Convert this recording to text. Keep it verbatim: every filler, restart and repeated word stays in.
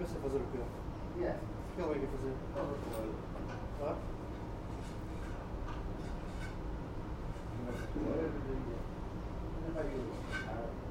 pensa em fazer o quê? Yeah. O que ele vai aqui fazer? Tá? Não vai